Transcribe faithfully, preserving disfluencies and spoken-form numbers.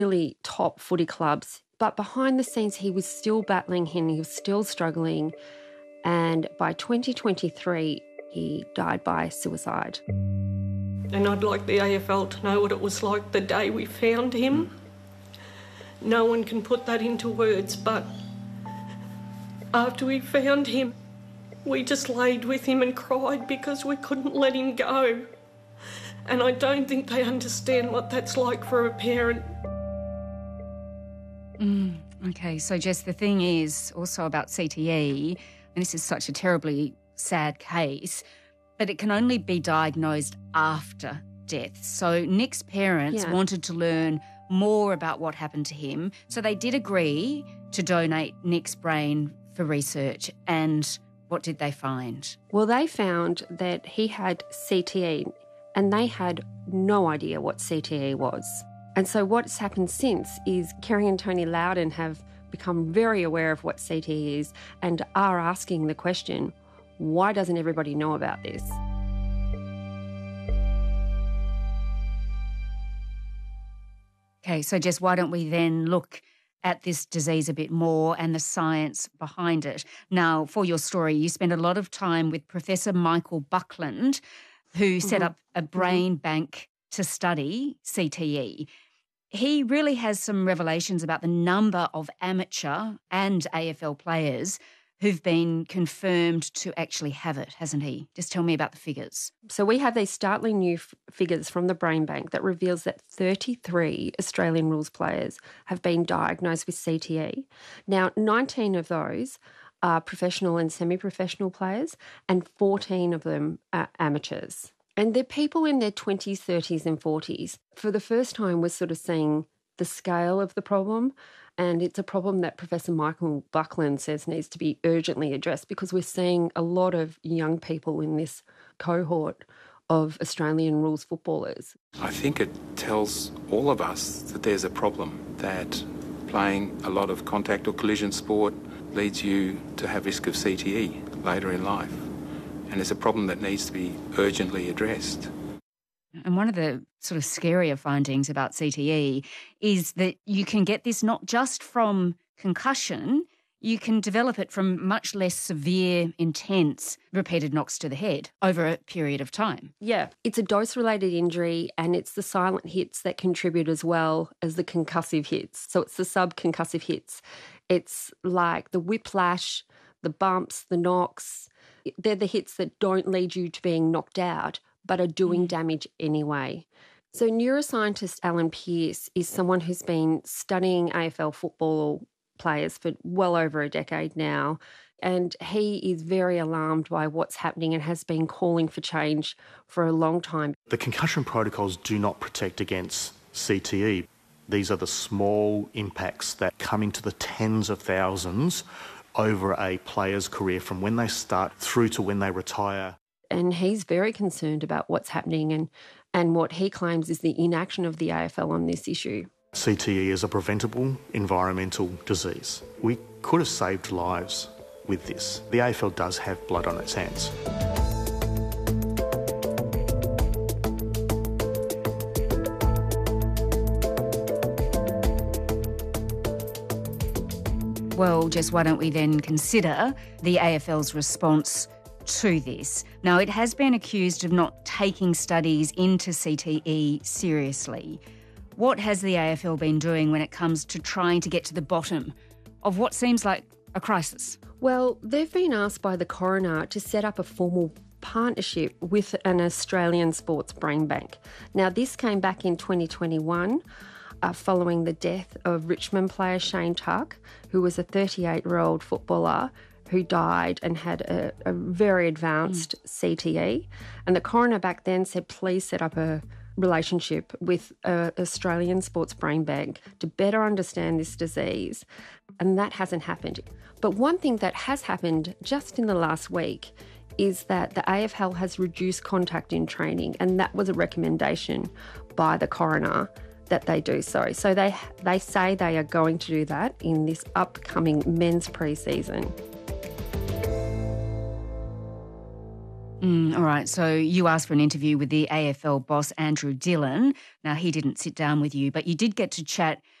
really top footy clubs. But behind the scenes, he was still battling him. He was still struggling. And by twenty twenty-three, he died by suicide. And I'd like the A F L to know what it was like the day we found him. No one can put that into words, but after we found him, we just laid with him and cried because we couldn't let him go. And I don't think they understand what that's like for a parent. Mm, okay, so Jess, the thing is also about C T E, and this is such a terribly sad case, but it can only be diagnosed after death. So Nick's parents Yeah. wanted to learn more about what happened to him, so they did agree to donate Nick's brain for research. And what did they find? Well, they found that he had C T E and they had no idea what C T E was. And so what's happened since is Kerry and Tony Loudon have become very aware of what C T E is and are asking the question, why doesn't everybody know about this? Okay, so Jess, why don't we then look at this disease a bit more and the science behind it. Now, for your story, you spent a lot of time with Professor Michael Buckland, who mm-hmm. set up a brain mm-hmm. bank to study C T E. He really has some revelations about the number of amateur and A F L players who've been confirmed to actually have it, hasn't he? Just tell me about the figures. So we have these startling new f- figures from the Brain Bank that reveals that thirty-three Australian rules players have been diagnosed with C T E. Now, nineteen of those are professional and semi-professional players, and fourteen of them are amateurs. And they're people in their twenties, thirties and forties. For the first time, we're sort of seeing the scale of the problem. And it's a problem that Professor Michael Buckland says needs to be urgently addressed because we're seeing a lot of young people in this cohort of Australian rules footballers. I think it tells all of us that there's a problem, that playing a lot of contact or collision sport leads you to have risk of C T E later in life. And it's a problem that needs to be urgently addressed. And one of the sort of scarier findings about C T E is that you can get this not just from concussion, you can develop it from much less severe, intense, repeated knocks to the head over a period of time. Yeah, it's a dose-related injury and it's the silent hits that contribute as well as the concussive hits. So it's the subconcussive hits. It's like the whiplash, the bumps, the knocks. They're the hits that don't lead you to being knocked out but are doing damage anyway. So neuroscientist Alan Pearce is someone who's been studying A F L football players for well over a decade now, and he is very alarmed by what's happening and has been calling for change for a long time. The concussion protocols do not protect against C T E. These are the small impacts that come into the tens of thousands over a player's career from when they start through to when they retire. And he's very concerned about what's happening and, and what he claims is the inaction of the A F L on this issue. C T E is a preventable environmental disease. We could have saved lives with this. The A F L does have blood on its hands. Well, Jess, why don't we then consider the A F L's response to this? Now, it has been accused of not taking studies into C T E seriously. What has the A F L been doing when it comes to trying to get to the bottom of what seems like a crisis? Well, they've been asked by the coroner to set up a formal partnership with an Australian sports brain bank. Now, this came back in twenty twenty-one uh, following the death of Richmond player Shane Tuck, who was a thirty-eight-year-old footballer who died and had a, a very advanced mm. C T E. And the coroner back then said, please set up a relationship with an Australian sports brain bank to better understand this disease. And that hasn't happened. But one thing that has happened just in the last week is that the A F L has reduced contact in training, and that was a recommendation by the coroner that they do so. So they they say they are going to do that in this upcoming men's pre-season. Mm, all right, so you asked for an interview with the A F L boss, Andrew Dillon. Now, he didn't sit down with you, but you did get to chat